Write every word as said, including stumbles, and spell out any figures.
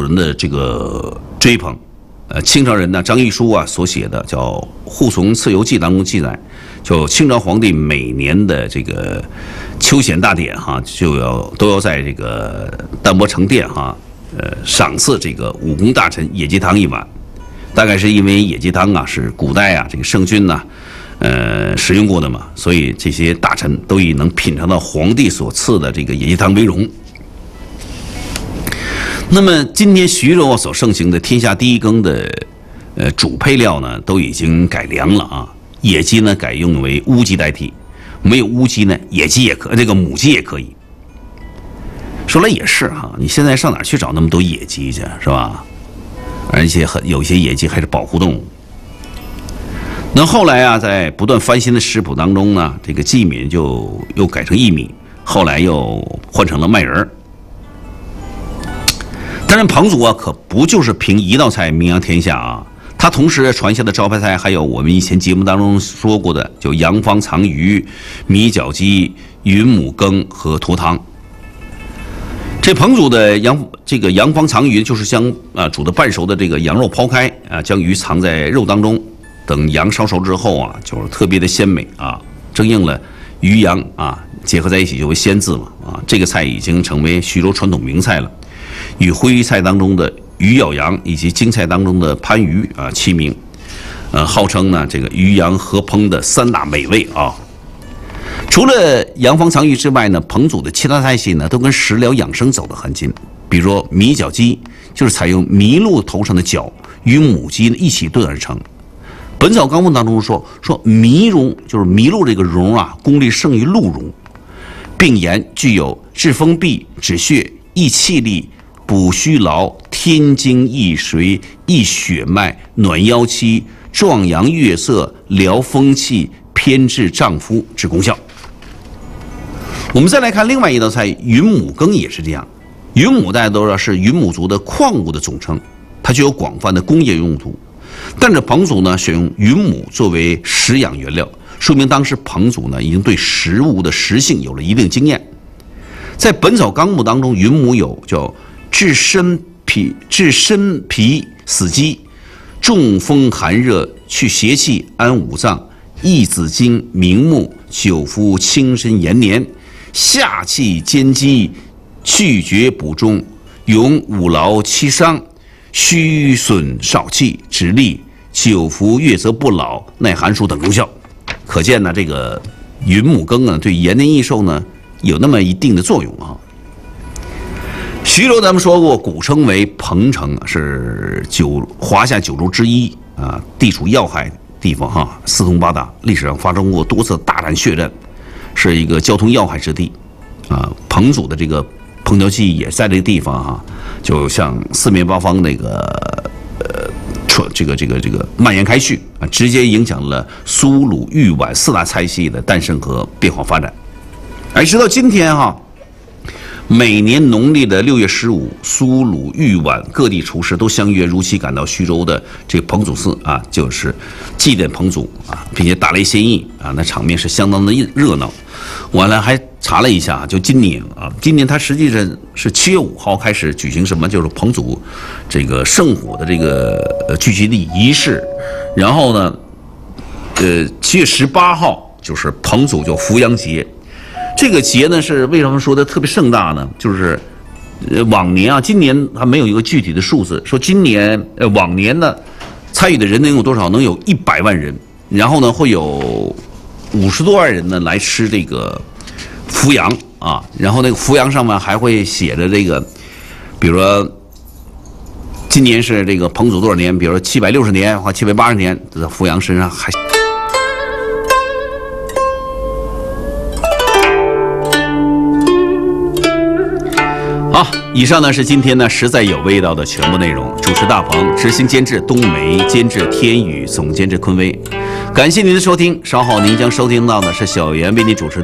人的这个追捧。呃，清朝人呢张玉书啊所写的叫《护从次游记》当中记载，就清朝皇帝每年的这个秋显大典哈，就要都要在这个淡泊城殿哈，呃，赏赐这个武功大臣野鸡汤一碗。大概是因为野鸡汤啊是古代啊这个圣君呢，呃使用过的嘛，所以这些大臣都以能品尝到皇帝所赐的这个野鸡汤为荣。那么今天徐州所盛行的天下第一羹的呃主配料呢，都已经改良了啊。野鸡呢改用为乌鸡代替，没有乌鸡呢，野鸡也可，这个母鸡也可以。说来也是哈，你现在上哪儿去找那么多野鸡去，是吧？而且很有些野鸡还是保护动物。那后来啊，在不断翻新的食谱当中呢，这个粝米就又改成薏米，后来又换成了麦仁儿。但是彭祖啊，可不就是凭一道菜名扬天下啊！他同时传下的招牌菜还有我们以前节目当中说过的，就洋方藏鱼、米饺鸡、云母羹和沱汤。这彭祖的洋这个洋方藏鱼，就是将啊煮的半熟的这个羊肉抛开啊，将鱼藏在肉当中，等羊烧熟之后啊，就是特别的鲜美啊，正应了鱼羊啊结合在一起就为鲜字嘛啊！这个菜已经成为徐州传统名菜了。与徽菜当中的鱼咬羊以及京菜当中的番鱼啊齐名，呃，号称呢这个鱼羊合烹的三大美味啊。除了洋方藏鱼之外呢，彭祖的其他菜系呢都跟食疗养生走得很近。比如说米饺鸡，就是采用麋鹿头上的角与母鸡一起炖而成。《本草纲目》当中说说麋茸就是麋鹿这个茸啊，功力胜于鹿茸，并言具有治风痹、止血、益气力、补虚劳、添精益水、益血脉、暖腰膝、壮阳悦色、疗风气、偏治胀夫之功效。我们再来看另外一道菜云母羹，也是这样。云母大家都知道是云母族的矿物的总称，它具有广泛的工业用途。但是彭祖呢选用云母作为食养原料，说明当时彭祖呢已经对食物的食性有了一定经验。在《本草纲目》当中，云母有叫治身脾、治身脾死肌、中风寒热、去邪气、安五脏、益子经、明目、久服轻身延年、下气兼肌、去绝补中、永五劳七伤、虚损少气、止痢、久服悦则不老、耐寒暑等功效。可见呢，这个云母羹啊，对延年益寿呢有那么一定的作用啊。徐州咱们说过，古称为彭城，是九华夏九州之一啊，地处要害地方哈，四通八达，历史上发生过多次大战血战，是一个交通要害之地啊。彭祖的这个烹调技艺也在这个地方哈，就像四面八方那个呃，这个这个这个蔓延开去啊，直接影响了苏鲁豫皖四大菜系的诞生和变化发展。而直到今天哈。每年农历的六月十五，苏鲁豫皖各地厨师都相约如期赶到徐州的这个彭祖寺啊，就是祭奠彭祖啊，并且打雷献艺啊，那场面是相当的热闹。我呢还查了一下，就今年啊，今年它实际上是七月五号开始举行什么，就是彭祖这个圣火的这个呃聚集的仪式，然后呢，呃，七月十八号就是彭祖就伏阳节。这个节呢是为什么说的特别盛大呢？就是，呃，往年啊，今年还没有一个具体的数字，说今年呃往年呢，参与的人能有多少？能有一百万人，然后呢会有五十多万人呢来吃这个伏羊啊，然后那个伏羊上面还会写着这个，比如说今年是这个彭祖多少年，比如说七百六十年或七百八十年，在伏羊身上还。好，以上呢是今天呢实在有味道的全部内容。主持大鹏，执行监制冬梅，监制天宇，总监制坤威。感谢您的收听，稍后您将收听到的是小袁为您主持的